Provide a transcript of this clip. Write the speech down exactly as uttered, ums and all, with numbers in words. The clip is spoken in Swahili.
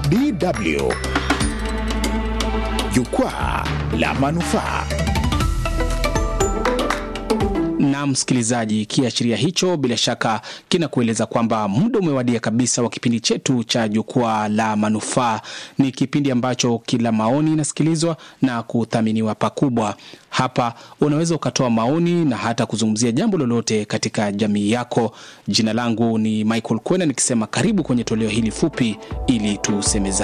D W, jukwaa la manufaa. Na msikilizaji, kiashiria hicho bila shaka kinakueleza kwamba muda umewadia kabisa wa kipindi chetu cha jukwaa la manufaa. Ni kipindi ambacho kila maoni inasikilizwa na kuthaminiwa pakubwa. Hapa unaweza ukatoa maoni na hata kuzungumzia jambo lolote katika jamii yako. Jina langu ni Michael Kwena nikisema karibu kwenye toleo hili fupi ili tusemezane.